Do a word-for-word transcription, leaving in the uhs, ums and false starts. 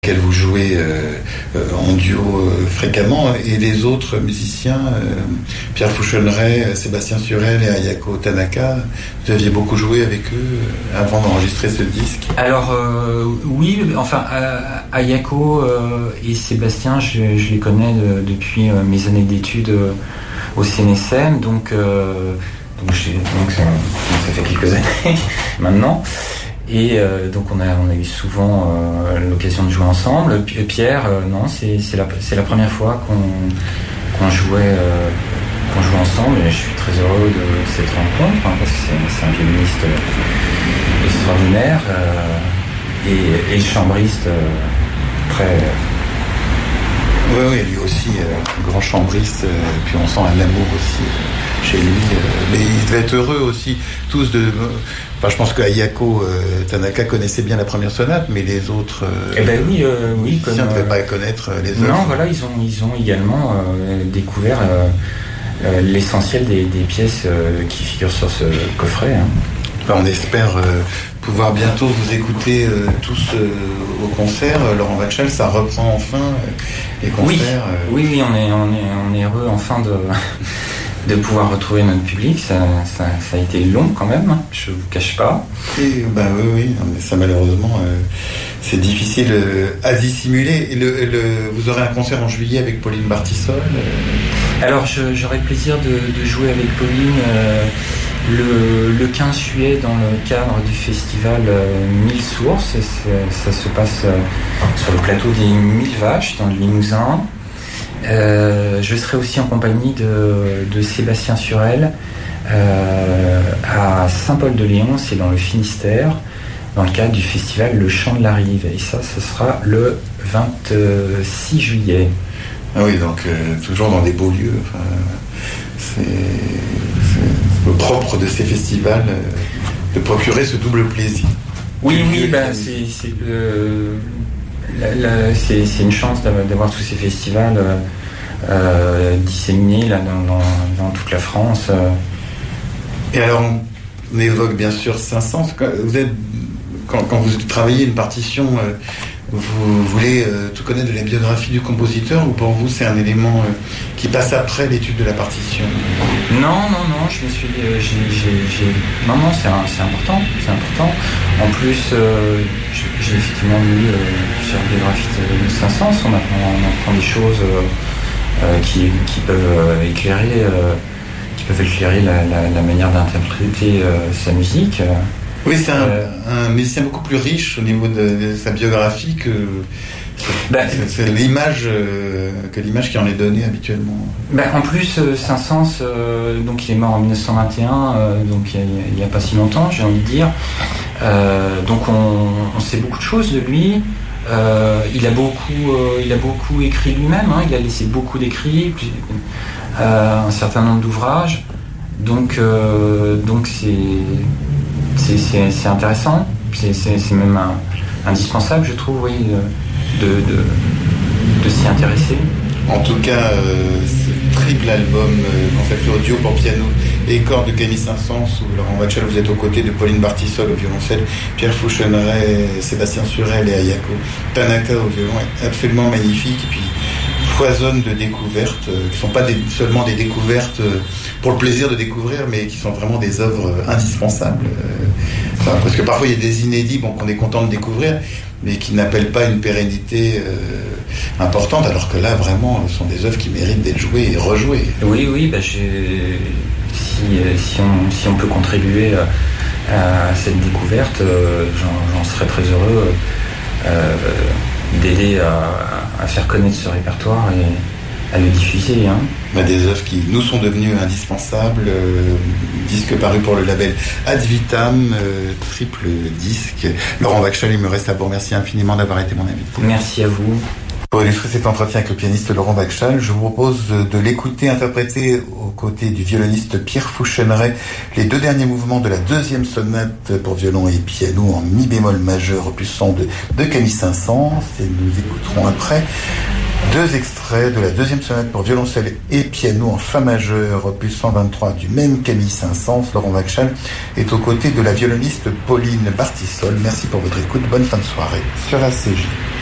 Qu'elle vous jouez euh, euh, en duo euh, fréquemment, et les autres musiciens, euh, Pierre Fouchonneret, Sébastien Surel et Ayako Tanaka, vous aviez beaucoup joué avec eux euh, avant d'enregistrer ce disque? Alors euh, oui, enfin euh, Ayako euh, et Sébastien, je, je les connais de, depuis euh, mes années d'études euh, au C N S M, donc, euh, donc, j'ai, donc ça, ça fait quelques années maintenant. Et euh, donc on a on a eu souvent euh, l'occasion de jouer ensemble. Pierre, euh, non, c'est c'est la c'est la première fois qu'on qu'on jouait euh, qu'on joue ensemble. Et je suis très heureux de, de cette rencontre hein, parce que c'est, c'est un violoniste extraordinaire euh, et, et le chambriste euh, très. Oui, oui, lui aussi, euh, grand chambriste, euh, puis on sent un amour aussi euh, chez lui. Euh, mais ils devaient être heureux aussi, tous de. Euh, enfin, je pense que Ayako euh, Tanaka connaissait bien la première sonate, mais les autres. Euh, eh ben oui, euh, oui, comme. Ils ne devaient pas connaître les œuvres. Non, voilà, ils ont, ils ont également euh, découvert euh, euh, l'essentiel des, des pièces euh, qui figurent sur ce coffret. Hein. Enfin, on espère euh, pouvoir bientôt vous écouter euh, tous euh, au concert. Laurent Wachal, ça reprend enfin euh, les concerts. Oui, euh... oui, oui, on est, on est, on est heureux enfin de, de pouvoir retrouver notre public. Ça, ça, ça a été long quand même, je ne vous cache pas. Et, bah, oui, oui, mais ça malheureusement, euh, c'est difficile euh, à dissimuler. Et le, le, vous aurez un concert en juillet avec Pauline Bartissol euh... Alors, je, j'aurai le plaisir de, de jouer avec Pauline euh, le, le quinze juillet dans le cadre du festival euh, Mille Sources. Et ça se passe euh, sur le plateau des Mille Vaches dans le Limousin. Euh, je serai aussi en compagnie de, de Sébastien Surel euh, à Saint-Paul-de-Léon, c'est dans le Finistère, dans le cadre du festival Le Chant de la Rive. Et ça, ce sera le vingt-six juillet. Ah oui, donc euh, toujours dans des beaux lieux. Enfin, c'est, c'est le propre de ces festivals euh, de procurer ce double plaisir. Oui, oui, bah, c'est, c'est, euh, la, la, c'est, c'est une chance d'avoir, d'avoir tous ces festivals euh, euh, disséminés là, dans, dans, dans toute la France. Euh. Et alors, on évoque bien sûr Saint-Saëns. Vous êtes, quand, quand vous travaillez une partition, euh, vous voulez euh, tout connaître de la biographie du compositeur, ou pour vous c'est un élément euh, qui passe après l'étude de la partition? Non, non, non, je me suis dit, euh, j'ai, j'ai, j'ai... non, non, c'est, un, c'est important, c'est important. En plus, euh, j'ai, j'ai effectivement lu euh, sur la biographie de Saint-Saëns, on apprend, on apprend des choses euh, euh, qui, qui peuvent euh, éclairer, euh, qui peuvent éclairer la, la, la manière d'interpréter euh, sa musique. Euh. Oui, c'est un, euh, un musicien beaucoup plus riche au niveau de, de sa biographie que bah, c'est, c'est l'image euh, que l'image qui en est donnée habituellement. Bah, en plus, euh, Saint-Saëns, euh, donc il est mort en dix-neuf cent vingt et un, euh, donc il n'y a, a pas si longtemps, j'ai envie de dire. Euh, donc on, on sait beaucoup de choses de lui. Euh, il a beaucoup, euh, il a beaucoup écrit lui-même. Hein, il a laissé beaucoup d'écrits, euh, un certain nombre d'ouvrages. Donc, euh, donc c'est C'est, c'est, c'est intéressant, c'est, c'est, c'est même un, indispensable, je trouve, oui, de, de, de, de s'y intéresser. En tout cas, euh, ce triple album euh, consacré audio pour piano et cordes de Camille Saint-Saëns, où Laurent Wachal, vous êtes aux côtés de Pauline Bartissol au violoncelle, Pierre Fouchonneret, Sébastien Surel et Ayako Tanaka au violon, est absolument magnifique. Et puis foisonne de découvertes, euh, qui ne sont pas des, seulement des découvertes euh, pour le plaisir de découvrir, mais qui sont vraiment des œuvres indispensables. Euh, enfin, parce que parfois il y a des inédits bon, qu'on est content de découvrir, mais qui n'appellent pas une pérennité euh, importante, alors que là, vraiment, ce sont des œuvres qui méritent d'être jouées et rejouées. Oui, oui, bah, j'ai... Si, si, on, si on peut contribuer à cette découverte, euh, j'en, j'en serais très heureux euh, d'aider à, à faire connaître ce répertoire et à le diffuser. Hein. Bah, des œuvres qui nous sont devenues indispensables, euh, disque paru pour le label Ad Vitam, euh, triple disque. Laurent Wachal, il me reste à vous remercier infiniment d'avoir été mon invité. Merci à vous. Pour illustrer cet entretien avec le pianiste Laurent Wachal, je vous propose de l'écouter interpréter aux côtés du violoniste Pierre Fouchonneret les deux derniers mouvements de la deuxième sonate pour violon et piano en mi bémol majeur opus cent deux de Camille Saint-Saëns, et nous écouterons après deux extraits de la deuxième sonate pour violoncelle et piano en fa majeur opus cent vingt-trois du même Camille Saint-Saëns. Laurent Wachal est aux côtés de la violoniste Pauline Bartissol. Merci pour votre écoute, bonne fin de soirée sur A C J.